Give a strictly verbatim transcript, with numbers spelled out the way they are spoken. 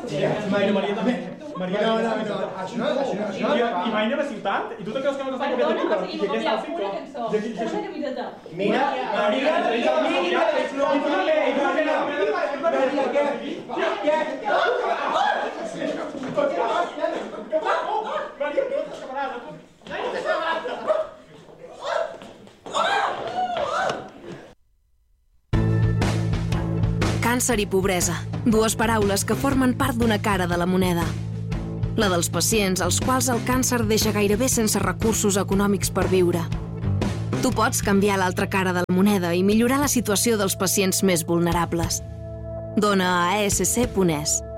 Maria, Maria també. Maria, no, no, no, això no, això no, això no. I mai anem a ciutat? I tu te creus que no t'està copiant de vida? Perdona, seguim a copiar una cançó. Una camiseta. Mira, Maria, Maria, Maria, I tu també, i tu també, Maria, què? Què? Maria, tu no estàs separada. No, no estàs separada. Càncer i pobresa, dues paraules que formen part d'una cara de la moneda. La dels pacients als quals el càncer deixa gairebé sense recursos econòmics per viure. Tu pots canviar l'altra cara de la moneda i millorar la situació dels pacients més vulnerables. Dona a a ess ce punt es.